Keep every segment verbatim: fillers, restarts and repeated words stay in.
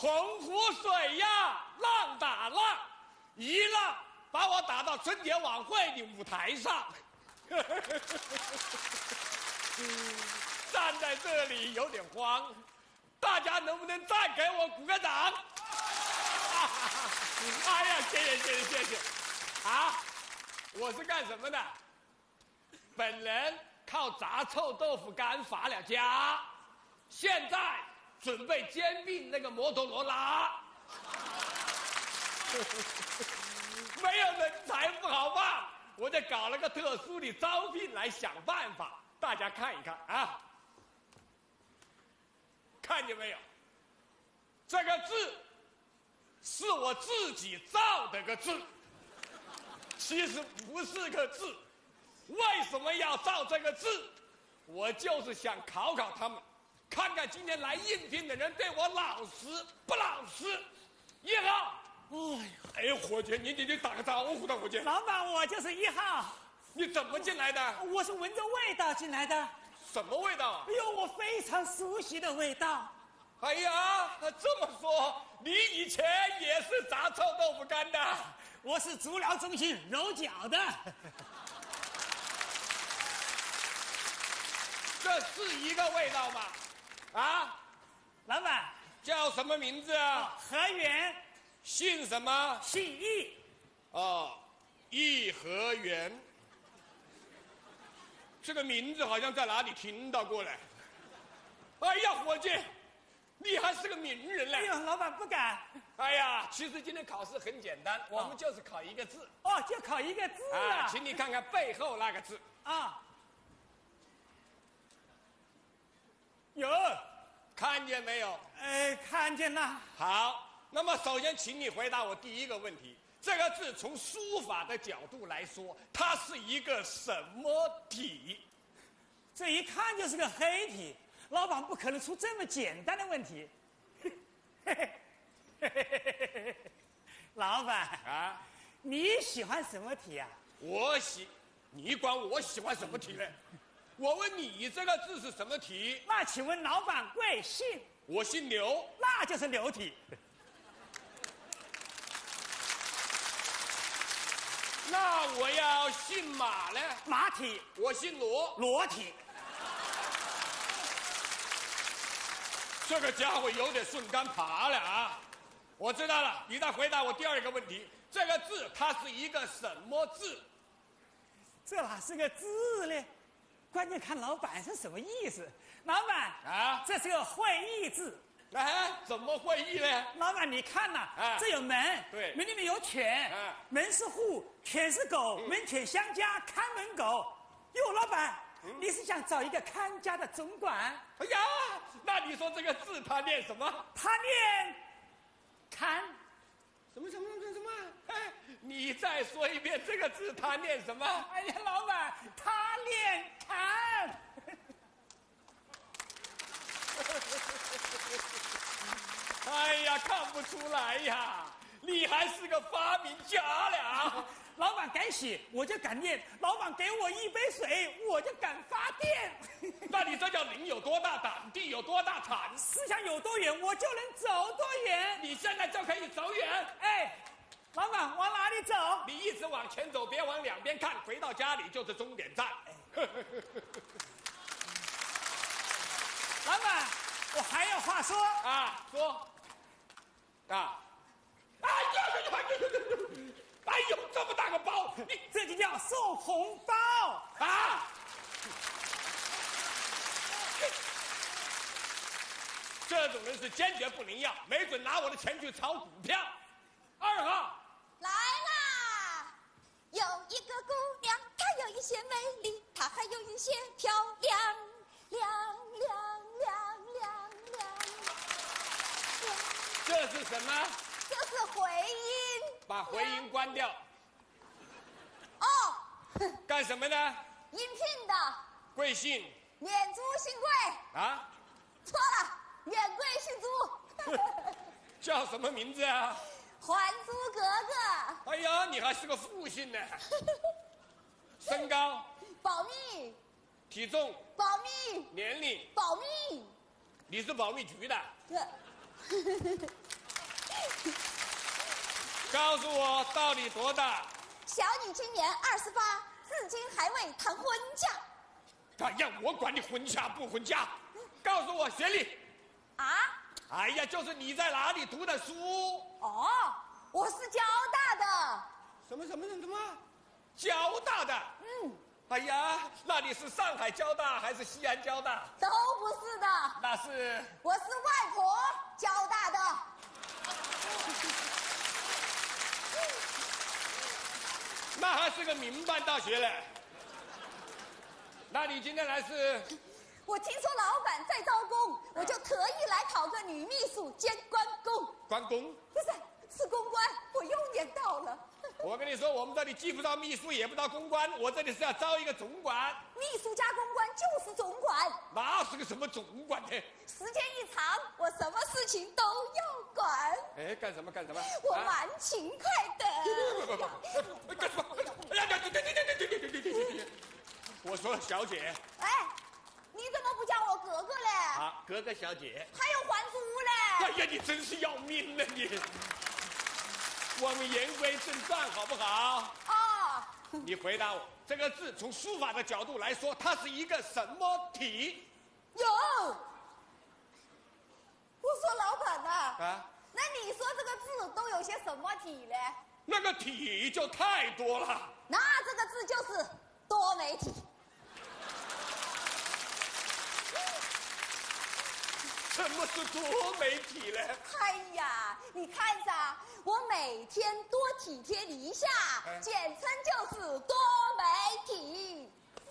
洪湖水呀，浪打浪，一浪把我打到春节晚会的舞台上。站在这里有点慌，大家能不能再给我鼓个掌？哎呀，谢谢谢谢谢谢！啊，我是干什么的？本人靠炸臭豆腐干发了家，现在准备兼并那个摩托罗拉。没有人才不好办，我就搞了个特殊的招聘来想办法，大家看一看啊，看见没有？这个字是我自己造的个字，其实不是个字。为什么要造这个字？我就是想考考他们，看看今天来应聘的人对我老实不老实。一号，哎呀，伙计，你你你打个招呼的，伙计。 老板，我就是一号。 你怎么进来的？ 我是闻着味道进来的。 什么味道？ 哎呦，我非常熟悉的味道。 哎呀，这么说，你以前也是炸臭豆腐干的？ 我是足疗中心揉脚的。 这是一个味道吗？啊， 老板叫什么名字啊？ 何源， 姓什么？ 姓易。 哦，颐和园。这个名字好像在哪里听到过嘞。哎呀，伙计，你还是个名人嘞！ 哎呦，老板不敢。 哎呀，其实今天考试很简单，我们就是考一个字。 哦，就考一个字啊！ 请你看看背后那个字啊。有， 看见没有？ 哎，看见了。 好，那么首先请你回答我第一个问题：这个字从书法的角度来说，它是一个什么体？ 这一看就是个黑体，老板不可能出这么简单的问题。老板啊， 你喜欢什么体啊？ 我喜，你管我喜欢什么体呢？我问你这个字是什么体？ 那请问老板贵姓？ 我姓刘， 那就是刘体。 那我要姓马呢？ 马体。 我姓罗， 罗体。 这个家伙有点顺杆爬了啊！我知道了，你再回答我第二个问题：这个字它是一个什么字？ 这哪是个字呢？关键看老板是什么意思。老板啊， 这是个会意字。 哎，怎么会意呢？ 老板，你看呐、啊，这有门， 对， 门里面有犬， 啊、 门是户，犬是狗，嗯、门犬相加，看门狗。哟，老板，嗯、你是想找一个看家的总管？ 哎呀，那你说这个字他念什么？ 他念看。 什么什么什么什么？哎，你再说一遍这个字他念什么？ 哎呀，老板，他念看。 哎呀，看不出来呀，你还是个发明家了。 老板敢写，我就敢念；老板给我一杯水，我就敢发电。 那你这叫人有多大胆，地有多大产， 思想有多远，我就能走多远。 你现在就可以走远。 哎，老板往哪里走？ 你一直往前走，别往两边看，回到家里就是终点站。 老板，我还有话说啊，说啊！哎呀呀呀呀！哎呦，这么大个包，你这就叫送红包啊！这种人是坚决不能要，没准拿我的钱去炒股票。二号来啦！有一个姑娘，她有一些美丽，她还有一些漂亮，亮亮亮亮亮亮。 这是什么？ 这是回音。 把回音关掉。 哦。 干什么呢？ 应聘的。 贵姓？ 免租姓贵。 啊？ 错了，免贵姓租。 叫什么名字啊？ 还租格格。 哎呀，你还是个复姓呢。身高？ 保密。 体重？ 保密。 年龄？ 保密。 你是保密局的？ 对。 告诉我到底多大？ 小女今年二十八，至今还未谈婚嫁。 哎呀，我管你婚嫁不婚嫁，告诉我学历。 啊？ 哎呀，就是你在哪里读的书？ 哦，我是交大的。 什么什么什么？交大的？ 嗯。 哎呀，那你是上海交大还是西安交大？ 都不是的。 那是？ 我是外婆交大的。 那还是个民办大学嘞。那你今天来是？ 我听说老板在招工，我就特意来考个女秘书兼关公。 关公？ 不是，是公关，我又念到了。 我跟你说，我们这里既不招秘书，也不招公关，我这里是要招一个总管。 秘书加公关就是总管。 那是个什么总管呢？ 时间一长，我什么事情都要管。 哎，干什么干什么？ 我蛮勤快的。 不不不，干什么？哎呀，对对对对对对对对对对对！我说小姐。 哎，你怎么不叫我哥哥嘞？ 啊，哥哥小姐。 还有还珠嘞？ 哎呀，你真是要命了你！我们言归正传，好不好？ 哦。 你回答我，这个字从书法的角度来说，它是一个什么体？ 有。我说老板呐。 啊。 那你说这个字都有些什么体嘞？ 那个体就太多了。 那这个字就是多媒体。 什么是多媒体呢？ 哎呀，你看着，我每天多体贴你一下，哎、简称就是多媒体。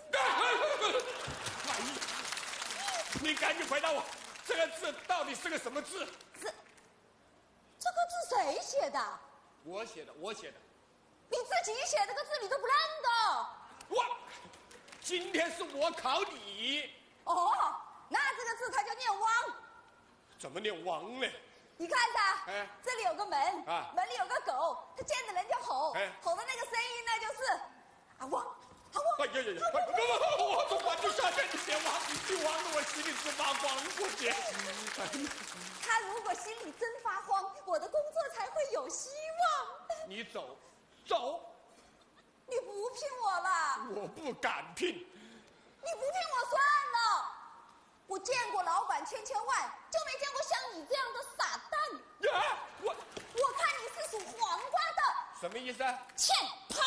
哎呀，你赶紧回答我，这个字到底是个什么字？ 这这个字谁写的？ 我写的，我写的。 你自己写这个字你都不认得？ 我，今天是我考你。 哦，那这个字它就念汪。 怎么念汪呢？ 你看着，哎，这里有个门，啊，门里有个狗，它见着人就吼，哎，吼的那个声音呢就是啊汪，啊汪。 哎呀呀呀！不不不，我总管就下去，你别汪，你汪得我心里直发慌过去。 他如果心里真发慌，我的工作才会有希望。 你走，走。 你不聘我了？ 我不敢聘。 你不聘我算了。我见过老板千千万，就没见过像你这样的傻蛋。 呀，我我看你是属黄瓜的。 什么意思啊？ 欠拍。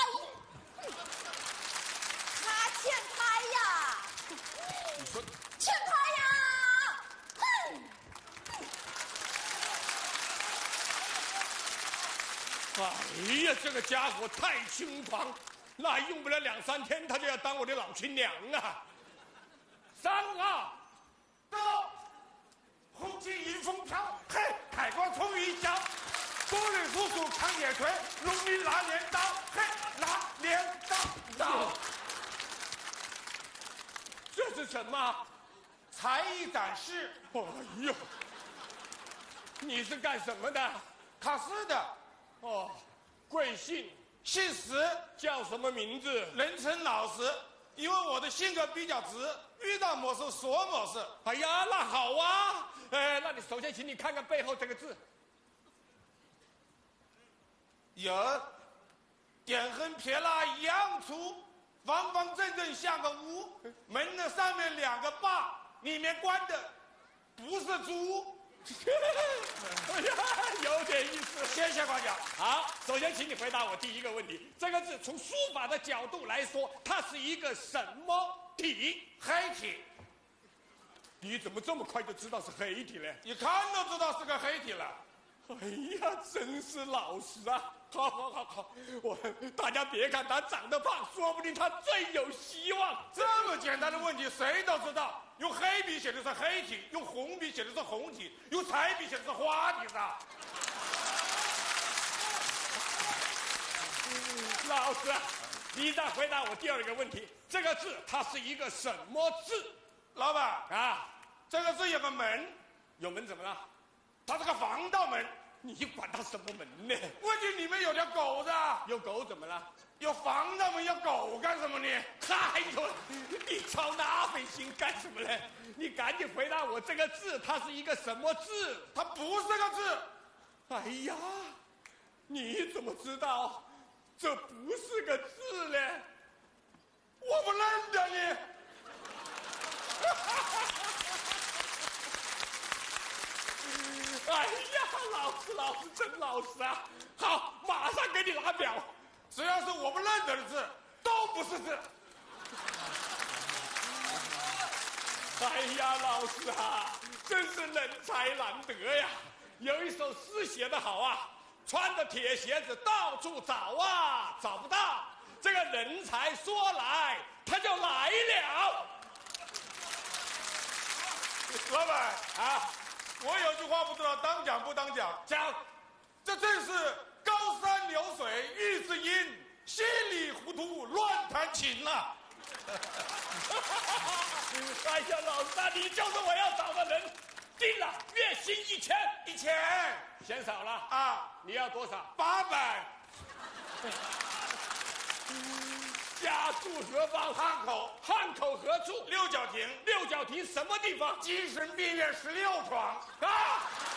他欠拍呀。 你说欠拍呀？哼。 哎呀，这个家伙太轻狂，那用不了两三天，他就要当我的老亲娘啊！三啊！ 到，红旗迎风飘，嘿，海光冲云霄，多人叔叔扛铁锤，农民拿镰刀，嘿，拿镰刀刀。 这是什么？ 才艺展示。 哎呦，你是干什么的？ 考试的。 哦，贵姓？ 姓石， 叫什么名字？ 人称老石，因为我的性格比较直，遇到某事说某事。 哎呀，那好啊，哎，那你首先请你看看背后这个字。 有，点横撇捺一样粗，方方正正像个屋，门的上面两个把，里面关的不是猪。 哎呀，有点意思。 谢谢官长。 好，首先请你回答我第一个问题。这个字从书法的角度来说，它是一个什么体？ 黑体。 你怎么这么快就知道是黑体呢？ 一看都知道是个黑体了。 哎呀，真是老实啊！好好好好，我大家别看他长得胖，说不定他最有希望。 这么简单的问题谁都知道。用黑笔写的是黑体，用红笔写的是红体，用彩笔写的是花体上。 老师，你再回答我第二个问题，这个字它是一个什么字？ 老板啊， 这个字有个门， 有门怎么了？ 它是个防盗门。 你管它什么门呢？ 问题里面有条狗子。 有狗怎么了？ 有防盗门，有狗干什么呢？ 哎呦，你操那份心干什么呢？你赶紧回答我，这个字它是一个什么字？ 它不是个字， 哎呀，你怎么知道这不是个字呢？ 我不认得你。 哎呀，老师，老师真老实啊！好，马上给你拿表。 只要是我不认得的字，都不是字。 哎呀，老师啊，真是人才难得呀！有一首诗写得好啊，穿着铁鞋子到处找啊，找不到。这个人才说来，他就来了。 老板啊， 我有句话不知道当讲不当讲， 讲， 这正是高山流水遇知音，稀里糊涂乱弹琴啊！ 哎呀，老师啊，你就是我要找的人。定了，月薪一千， 一千嫌少了啊， 你要多少？ 八百。 家住何方？ 汉口， 汉口何处？ 六角亭， 六角亭什么地方？ 精神病院十六床。 啊！